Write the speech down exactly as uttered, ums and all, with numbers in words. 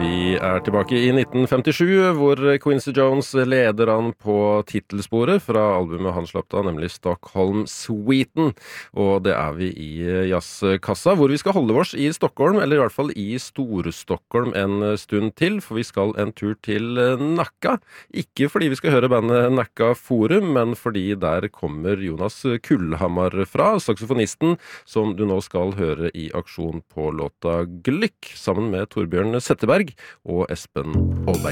Vi er tilbake i nitten femtisju, hvor Quincy Jones leder an på titelsporet fra albumet han slapp da, nemlig Stockholm Suiten. Og det er vi i jazzkassa, hvor vi skal holde oss i Stockholm, eller i hvert fall i Stor-Stockholm en stund til, for vi skal en tur til Nacka. Ikke fordi vi skal høre bandet Nacka Forum, men fordi der kommer Jonas Kullhamar fra, saksofonisten, som du nå skal høre i aksjon på låta Glykk, sammen med Torbjørn Setteberg og Espen Aalberg.